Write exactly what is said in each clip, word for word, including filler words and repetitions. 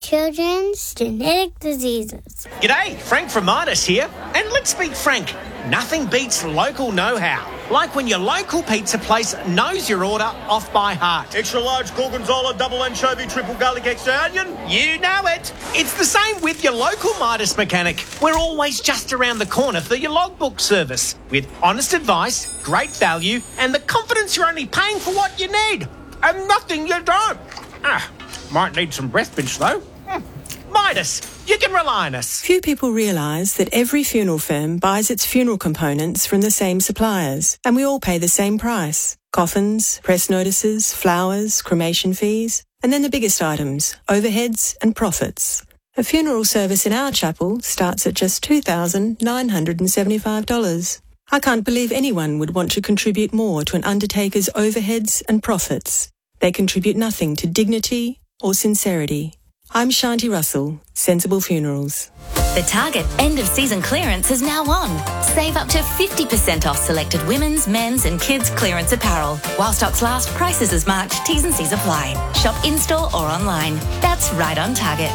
children's genetic diseases. G'day, Frank from Midas here. And let's be frank, nothing beats local know-how. Like when your local pizza place knows your order off by heart. Extra large gorgonzola, double anchovy, triple garlic, extra onion. You know it. It's the same with your local Midas mechanic. We're always just around the corner for your logbook service. With honest advice, great value, and the confidence you're only paying for what you need. And nothing you don't. Ah, might need some breath mints though. Mm. Midas, you can rely on us. Few people realise that every funeral firm buys its funeral components from the same suppliers, and we all pay the same price. Coffins, press notices, flowers, cremation fees, and then the biggest items, overheads and profits. A funeral service in our chapel starts at just two thousand nine hundred seventy-five dollars. I can't believe anyone would want to contribute more to an undertaker's overheads and profits. They contribute nothing to dignity or sincerity. I'm Shanti Russell, Sensible Funerals. The Target end-of-season clearance is now on. Save up to fifty percent off selected women's, men's and kids' clearance apparel. While stocks last, prices as March, T's and C's apply. Shop in-store or online. That's right on Target.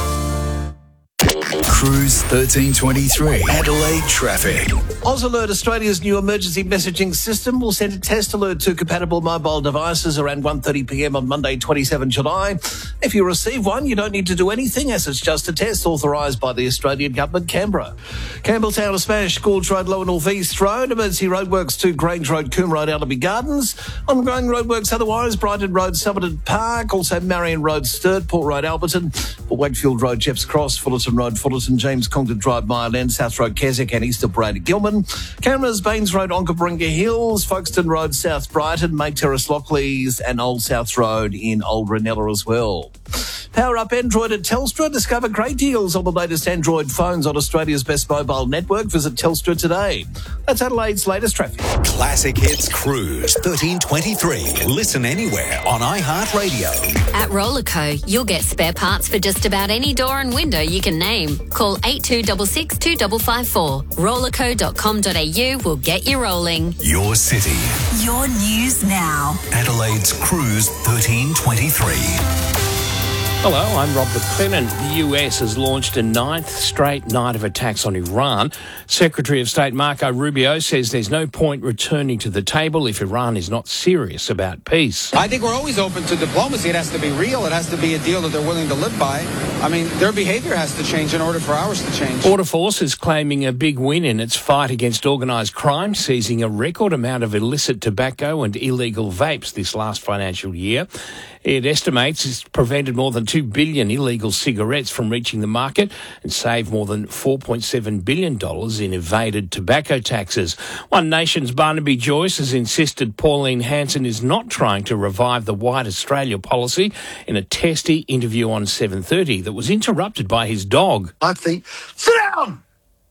Cruise thirteen twenty-three, Adelaide traffic. Oz Alert, Australia's new emergency messaging system, will send a test alert to compatible mobile devices around one thirty p m on Monday, the twenty-seventh of July. If you receive one, you don't need to do anything, as it's just a test authorised by the Australian Government, Canberra. Campbelltown to Smash, Gorge Road, Lower North East Road, emergency roadworks to Grange Road, Coombe Road, Allaby Gardens. Ongoing roadworks otherwise, Brighton Road, Somerton Park, also Marion Road, Sturt, Port Road, Alberton, Wakefield Road, Jepps Cross, Fullerton Road, Fullerton, James Congdon Drive, Mile End, South Road, Keswick and East of Brady, Gilman. Cameras, Baines Road, Onkaparinga Hills, Folkestone Road, South Brighton, Make Terrace, Lockleys and Old South Road in Old Ranella as well. Power up Android at Telstra. Discover great deals on the latest Android phones on Australia's best mobile network. Visit Telstra today. That's Adelaide's latest traffic. Classic Hits Cruise thirteen twenty-three. Listen anywhere on iHeartRadio. At Rollerco, you'll get spare parts for just about any door and window you can name. Call eight two six six, two five five four. rollerco dot com dot a u will get you rolling. Your city. Your news now. Adelaide's Cruise thirteen twenty-three. Hello, I'm Rob McLennan. The U S has launched a ninth straight night of attacks on Iran. Secretary of State Marco Rubio says there's no point returning to the table if Iran is not serious about peace. I think we're always open to diplomacy. It has to be real. It has to be a deal that they're willing to live by. I mean, their behaviour has to change in order for ours to change. Border Force is claiming a big win in its fight against organised crime, seizing a record amount of illicit tobacco and illegal vapes this last financial year. It estimates it's prevented more than two billion illegal cigarettes from reaching the market and saved more than four point seven billion dollars in evaded tobacco taxes. One Nation's Barnaby Joyce has insisted Pauline Hanson is not trying to revive the White Australia policy in a testy interview on seven thirty that was interrupted by his dog. I think, sit down!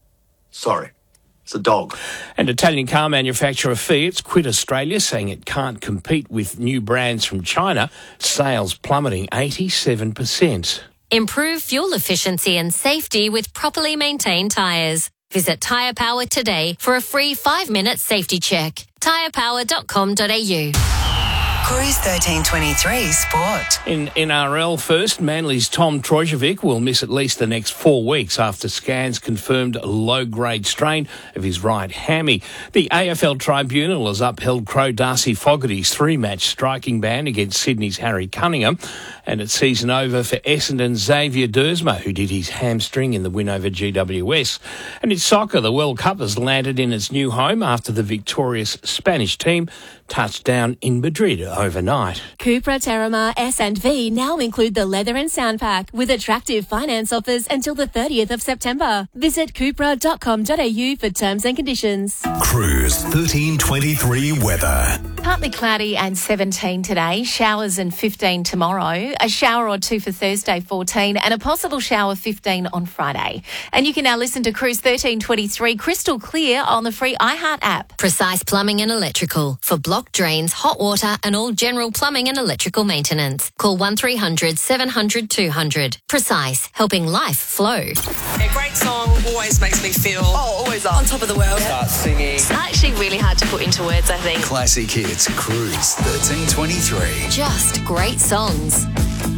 Sorry. It's a dog. And Italian car manufacturer Fiat's quit Australia, saying it can't compete with new brands from China, sales plummeting eighty-seven percent. Improve fuel efficiency and safety with properly maintained tyres. Visit Tyre Power today for a free five-minute safety check. tyre power dot com dot a u. Cruise thirteen twenty-three Sport. In N R L first, Manly's Tom Trojevic will miss at least the next four weeks after scans confirmed a low-grade strain of his right hammy. The A F L Tribunal has upheld Crow Darcy Fogarty's three-match striking ban against Sydney's Harry Cunningham, and it's season over for Essendon's Xavier Dersma, who did his hamstring in the win over G W S. And in soccer, the World Cup has landed in its new home after the victorious Spanish team touched down in Madrid overnight. Cupra Terramar S and V now include the leather and sound pack with attractive finance offers until the thirtieth of September. Visit cupra dot com dot a u for terms and conditions. Cruise thirteen twenty-three weather. Partly cloudy and seventeen today, showers and fifteen tomorrow, a shower or two for Thursday fourteen and a possible shower fifteen on Friday. And you can now listen to Cruise thirteen twenty-three crystal clear on the free iHeart app. Precise Plumbing and Electrical for blocked drains, hot water and all general plumbing and electrical maintenance. Call one three hundred, seven hundred, two hundred. Precise, helping life flow. A great song always makes me feel oh, always on top of the world. Start singing. It's actually really hard to put into words, I think. Classic Hits Cruise thirteen twenty-three. Just great songs.